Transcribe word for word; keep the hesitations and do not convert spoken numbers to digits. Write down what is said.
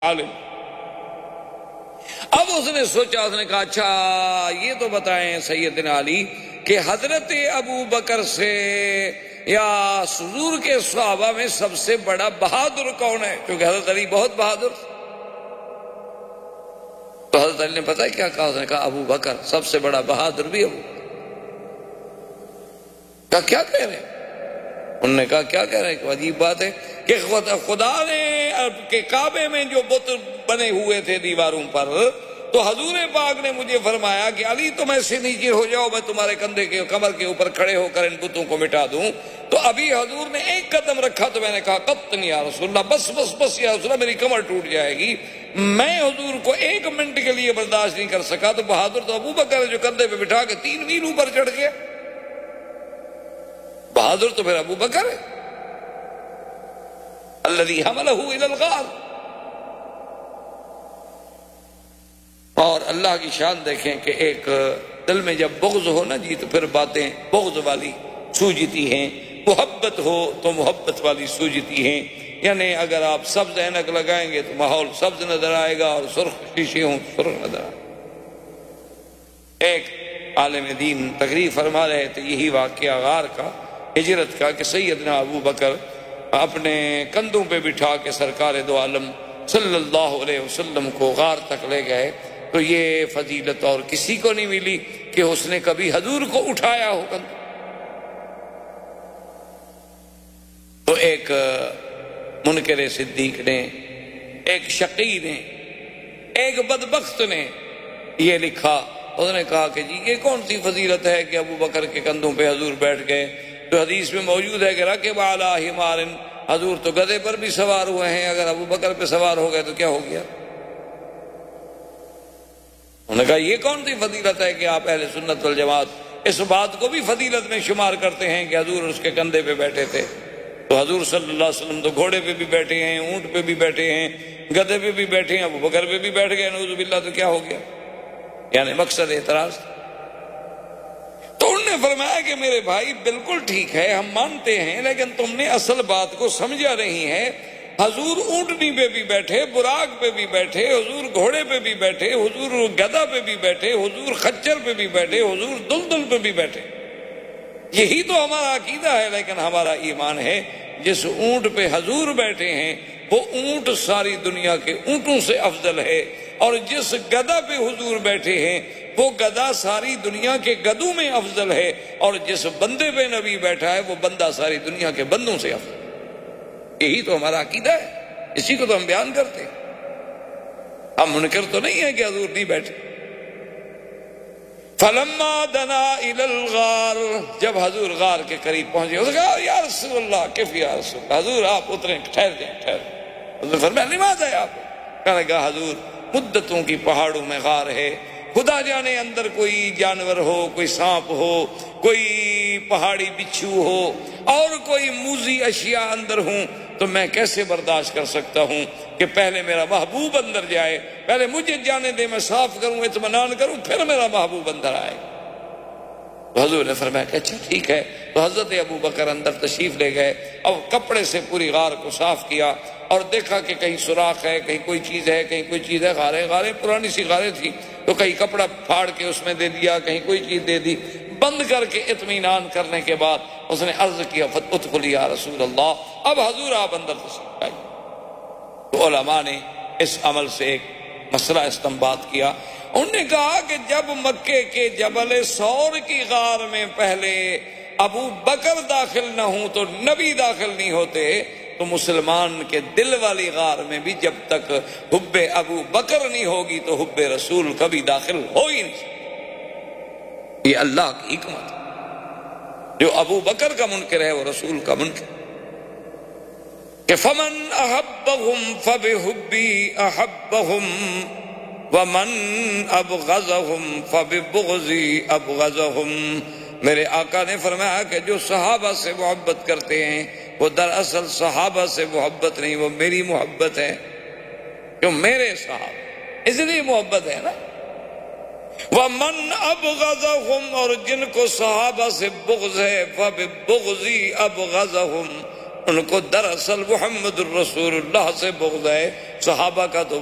عالم۔ اب اس نے سوچا، اس نے کہا اچھا یہ تو بتائیں سیدنا علی کہ حضرت ابو بکر سے یا حضور کے صحابہ میں سب سے بڑا بہادر کون ہے؟ کیونکہ حضرت علی بہت بہادر۔ تو حضرت علی نے پتہ ہے کیا کہا؟ اس نے کہا ابو بکر سب سے بڑا بہادر بھی ابو بکر۔ کہا کیا کہہ رہے ہیں؟ انہوں نے کہا کیا کہہ رہے ہیں؟ کہ عجیب بات ہے کہ خدا نے کہ کعبے میں جو بت بنے ہوئے تھے دیواروں پر، تو حضور پاک نے مجھے فرمایا کہ علی تم ایسے نیچے ہو جاؤ، میں تمہارے کندھے کے کمر کے اوپر کھڑے ہو کر ان بتوں کو مٹا دوں۔ تو ابھی حضور نے ایک قدم رکھا تو میں نے کہا قطن یا رسول اللہ، بس بس بس یا رسول اللہ، میری کمر ٹوٹ جائے گی۔ میں حضور کو ایک منٹ کے لیے برداشت نہیں کر سکا۔ تو بہادر تو ابو بکر ہے جو کندھے پہ بٹھا کے تین میل اوپر چڑھ گیا۔ بہادر تو پھر ابو بکر ہے، الذی حملہ الی الغار۔ اور اللہ کی شان دیکھیں کہ ایک دل میں جب بغض ہو نا جی، تو پھر باتیں بغض والی سوجتی ہیں، محبت ہو تو محبت والی سوجتی ہیں۔ یعنی اگر آپ سبز اینک لگائیں گے تو ماحول سبز نظر آئے گا، اور سرخ شیشے ہوں سرخ نظر آئے گا۔ ایک عالم دین تقریر فرما رہے تھے یہی واقعہ غار کا، ہجرت کا، کہ سیدنا ابو بکر اپنے کندھوں پہ بٹھا کے سرکار دو عالم صلی اللہ علیہ وسلم کو غار تک لے گئے۔ تو یہ فضیلت اور کسی کو نہیں ملی کہ اس نے کبھی حضور کو اٹھایا ہو کندھوں۔ تو ایک منکر صدیق نے، ایک شقی نے، ایک بدبخت نے یہ لکھا۔ اس نے کہا کہ جی یہ کون سی فضیلت ہے کہ ابو بکر کے کندھوں پہ حضور بیٹھ گئے؟ تو حدیث میں موجود ہے کہ رکب علی حمار، حضور تو گدھے پر بھی سوار ہوئے ہیں، اگر ابو بکر پہ سوار ہو گئے تو کیا ہو گیا؟ انہوں نے کہا یہ کون سی فضیلت ہے کہ آپ اہل سنت والجماعت اس بات کو بھی فضیلت میں شمار کرتے ہیں کہ حضور اس کے کندھے پہ بیٹھے تھے؟ تو حضور صلی اللہ علیہ وسلم تو گھوڑے پہ بھی بیٹھے ہیں، اونٹ پہ بھی بیٹھے ہیں، گدھے پہ بھی بیٹھے ہیں، ابو بکر پہ بھی بیٹھ گئے، نعوذ باللہ، تو کیا ہو گیا؟ یعنی مقصد اعتراض۔ تو انہوں نے فرمایا کہ میرے بھائی بالکل ٹھیک ہے، ہم مانتے ہیں، لیکن تم نے اصل بات کو سمجھا نہیں ہے۔ حضور اونٹنی پہ بھی بیٹھے، براق پہ بھی بیٹھے، حضور گھوڑے پہ بھی بیٹھے، حضور گدھا پہ بھی بیٹھے، حضور خچر پہ بھی بیٹھے، حضور دلدل پہ بھی بیٹھے۔ یہی تو ہمارا عقیدہ ہے، لیکن ہمارا ایمان ہے جس اونٹ پہ حضور بیٹھے ہیں وہ اونٹ ساری دنیا کے اونٹوں سے افضل ہے، اور جس گدھا پہ حضور بیٹھے ہیں وہ گدھا ساری دنیا کے گدھوں میں افضل ہے، اور جس بندے پہ نبی بیٹھا ہے وہ بندہ ساری دنیا کے بندوں سے افضل ہے۔ یہی تو ہمارا عقیدہ ہے، اسی کو تو ہم بیان کرتے ہیں۔ ہم منکر تو نہیں ہے کہ حضور نہیں بیٹھے۔ فلما دنا الی الغار، جب حضور غار کے قریب پہنچے، اس نے کہا یا رسول اللہ کیف یا رسول اللہ، حضور آپ اتریں، ٹھہر جائیں ٹھہر جائیں۔ حضور فرمایا نماز ہے آپ؟ کہنے لگا حضور مدتوں کی پہاڑوں میں غار ہے، خدا جانے اندر کوئی جانور ہو، کوئی سانپ ہو، کوئی پہاڑی بچھو ہو، اور کوئی موذی اشیاء اندر ہوں، تو میں کیسے برداشت کر سکتا ہوں کہ پہلے میرا محبوب اندر جائے، پہلے مجھے جانے دے، میں صاف کروں، اطمینان کروں، پھر میرا محبوب اندر آئے۔ تو حضور نے فرمایا کہ اچھا ٹھیک ہے۔ تو حضرت ابو بکر اندر تشریف لے گئے اور کپڑے سے پوری غار کو صاف کیا، اور دیکھا کہ کہیں سوراخ ہے، کہیں کوئی چیز ہے، کہیں کوئی چیز ہے، غاریں غاریں پرانی سی غاریں تھی، تو کہیں کپڑا پھاڑ کے اس میں دے دیا، کہیں کوئی چیز دے دی، بند کر کے اطمینان کرنے کے بعد اس نے عرض کیا ادخل یا رسول اللہ، اب حضور آپ اندر تشریف لائیے۔ تو علماء نے اس عمل سے ایک مسئلہ استنباط کیا۔ انہوں نے کہا کہ جب مکے کے جبل سور کی غار میں پہلے ابو بکر داخل نہ ہوں تو نبی داخل نہیں ہوتے، تو مسلمان کے دل والی غار میں بھی جب تک حب ابو بکر نہیں ہوگی تو حب رسول کبھی داخل ہو ہی نہیں سکتا۔ یہ اللہ کی حکمت ہے۔ جو ابو بکر کا منکر ہے وہ رسول کا منکر کہ فمن احبهم فبحبی احبهم ومن ابغضهم فببغضی ابغضهم۔ میرے آقا نے فرمایا کہ جو صحابہ سے محبت کرتے ہیں وہ دراصل صحابہ سے محبت نہیں، وہ میری محبت ہے، جو میرے صحابہ، اس لیے محبت ہے نا۔ وَمَنْ أَبْغَضَهُمْ، اور جن کو صحابہ سے بغض ہے، فَبِبُغْضِي أَبْغَضَهُمْ، ان کو دراصل محمد الرسول اللہ سے بغض ہے، صحابہ کا تو